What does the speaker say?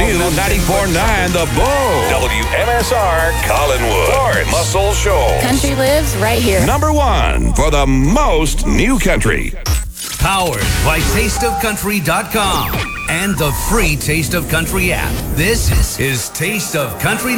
new 94.9 The Bull. WMSR Collinwood. Florence Muscle Shoals. Country lives right here. Number one for the most new country. Powered by TasteOfCountry.com and the free Taste of Country app. This is Taste of Country